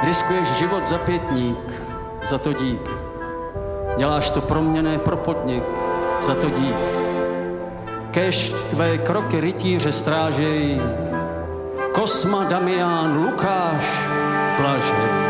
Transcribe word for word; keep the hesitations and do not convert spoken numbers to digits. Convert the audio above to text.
Riskuješ život za pětník, za to dík. Děláš to pro mě, ne pro podnik, za to dík. Kéž tvé kroky rytíře strážejí, Kosma, Damián, Lukáš, Blažej.